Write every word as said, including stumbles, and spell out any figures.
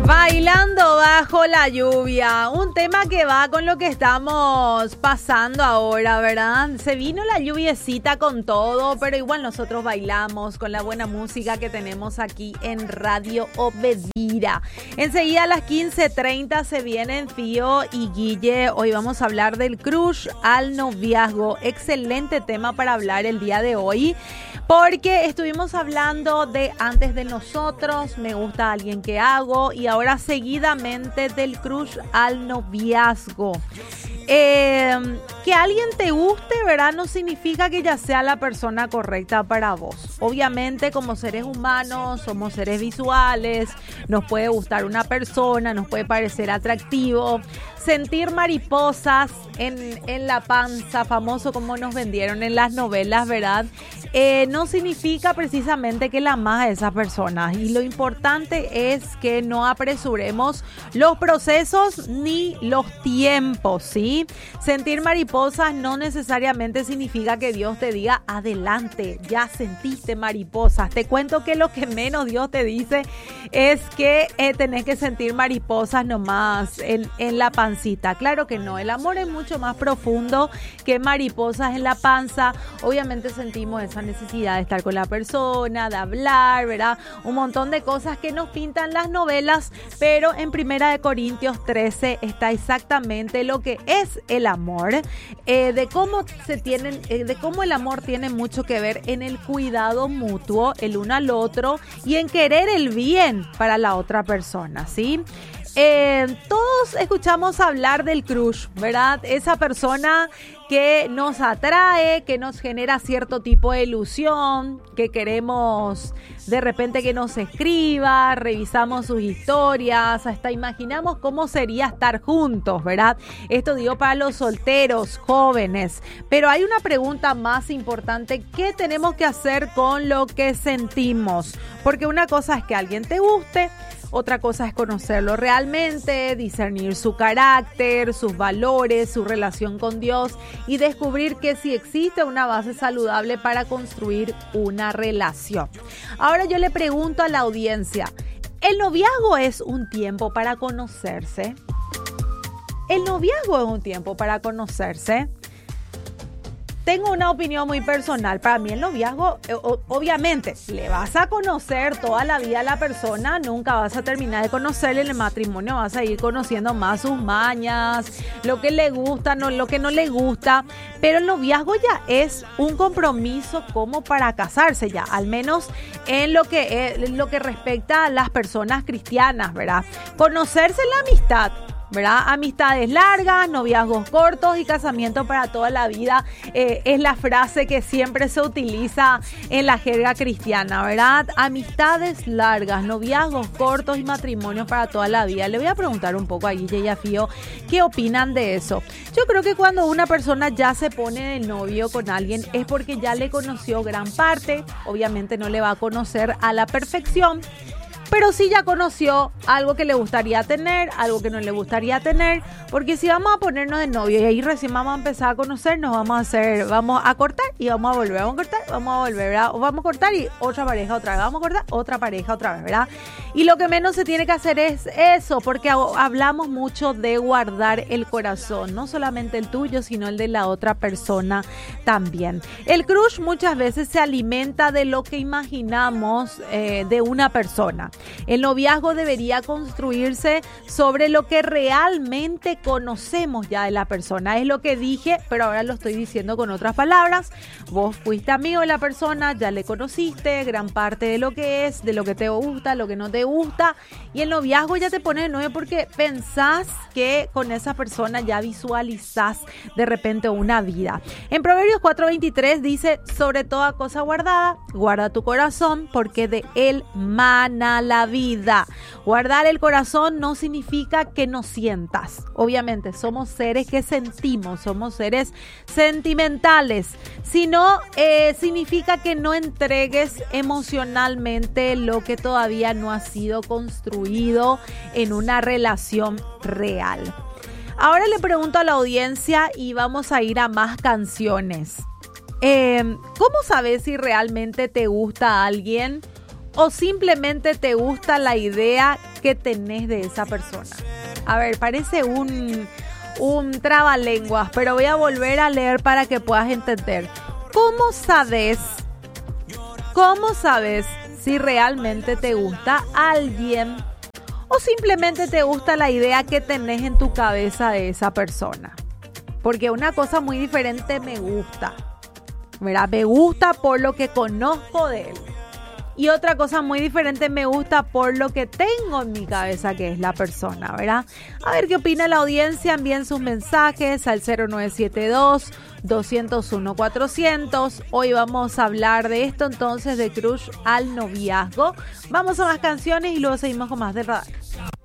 Bailando bajo la lluvia, un tema que va con lo que estamos pasando ahora, ¿verdad? Se vino la lluviecita con todo, pero igual nosotros bailamos con la buena música que tenemos aquí en Radio Obedira. Enseguida a las quince treinta se vienen Fío y Guille. Hoy vamos a hablar del crush al noviazgo. Excelente tema para hablar el día de hoy, porque estuvimos hablando de antes de nosotros, me gusta alguien que hago, y ahora seguidamente del crush al noviazgo. Eh, que alguien te guste, ¿verdad? No significa que ya sea la persona correcta para vos. Obviamente, como seres humanos, somos seres visuales, nos puede gustar una persona, nos puede parecer atractivo, sentir mariposas en, en la panza, famoso como nos vendieron en las novelas, ¿verdad? Eh, no significa precisamente que la amas a esas personas, y lo importante es que no apresuremos los procesos ni los tiempos, ¿sí? Sentir mariposas no necesariamente significa que Dios te diga adelante, ya sentiste mariposas. Te cuento que lo que menos Dios te dice es que eh, tenés que sentir mariposas nomás en, en la pancita. Claro que no, el amor es mucho más profundo que mariposas en la panza. Obviamente sentimos esa necesidad de estar con la persona, de hablar, ¿verdad? Un montón de cosas que nos pintan las novelas, pero en Primera de Corintios trece está exactamente lo que es el amor, eh, de cómo se tienen, eh, de cómo el amor tiene mucho que ver en el cuidado mutuo el uno al otro y en querer el bien para la otra persona, ¿sí? Eh, todos escuchamos hablar del crush, ¿verdad? Esa persona que nos atrae, que nos genera cierto tipo de ilusión, que queremos de repente que nos escriba, revisamos sus historias, hasta imaginamos cómo sería estar juntos, ¿verdad? Esto digo para los solteros, jóvenes. Pero hay una pregunta más importante: ¿qué tenemos que hacer con lo que sentimos? Porque una cosa es que alguien te guste, otra cosa es conocerlo realmente, discernir su carácter, sus valores, su relación con Dios y descubrir que si existe una base saludable para construir una relación. Ahora yo le pregunto a la audiencia, ¿el noviazgo es un tiempo para conocerse? ¿El noviazgo es un tiempo para conocerse? Tengo una opinión muy personal. Para mí el noviazgo, obviamente, le vas a conocer toda la vida a la persona, nunca vas a terminar de conocerle. En el matrimonio vas a ir conociendo más sus mañas, lo que le gusta, no, lo que no le gusta. Pero el noviazgo ya es un compromiso como para casarse ya, al menos en lo que, en lo que respecta a las personas cristianas, ¿verdad? Conocerse la amistad, ¿verdad? Amistades largas, noviazgos cortos y casamiento para toda la vida, eh, es la frase que siempre se utiliza en la jerga cristiana, ¿verdad? Amistades largas, noviazgos cortos y matrimonios para toda la vida. Le voy a preguntar un poco a Guille y a Fío qué opinan de eso. Yo creo que cuando una persona ya se pone de novio con alguien es porque ya le conoció gran parte. Obviamente no le va a conocer a la perfección, pero sí ya conoció algo que le gustaría tener, algo que no le gustaría tener, porque si vamos a ponernos de novio y ahí recién vamos a empezar a conocernos, vamos a hacer, vamos a cortar y vamos a volver, vamos a cortar, vamos a volver, ¿verdad? O vamos a cortar y otra pareja otra vez, vamos a cortar, otra pareja otra vez, ¿verdad? Y lo que menos se tiene que hacer es eso, porque hablamos mucho de guardar el corazón, no solamente el tuyo, sino el de la otra persona también. El crush muchas veces se alimenta de lo que imaginamos eh, de una persona. El noviazgo debería construirse sobre lo que realmente conocemos ya de la persona. Es lo que dije, pero ahora lo estoy diciendo con otras palabras. Vos fuiste amigo de la persona, ya le conociste gran parte de lo que es, de lo que te gusta, lo que no te gusta. Y el noviazgo ya te pone de novio porque pensás que con esa persona ya visualizás de repente una vida. En Proverbios cuatro veintitrés dice: sobre toda cosa guardada, guarda tu corazón, porque de él mana la vida. Guardar el corazón no significa que no sientas. Obviamente somos seres que sentimos, somos seres sentimentales, sino eh, significa que no entregues emocionalmente lo que todavía no ha sido construido en una relación real. Ahora le pregunto a la audiencia y vamos a ir a más canciones. Eh, ¿Cómo sabes si realmente te gusta a alguien ¿O simplemente te gusta la idea que tenés de esa persona? A ver, parece un, un trabalenguas, pero voy a volver a leer para que puedas entender. ¿Cómo sabes, cómo sabes si realmente te gusta alguien? ¿O simplemente te gusta la idea que tenés en tu cabeza de esa persona? Porque una cosa muy diferente me gusta, ¿verdad? Me gusta por lo que conozco de él. Y otra cosa muy diferente me gusta por lo que tengo en mi cabeza, que es la persona, ¿verdad? A ver qué opina la audiencia. Envíen sus mensajes al cero nueve siete dos, dos cero uno, cuatrocientos. Hoy vamos a hablar de esto entonces, de crush al noviazgo. Vamos a más canciones y luego seguimos con más del radar.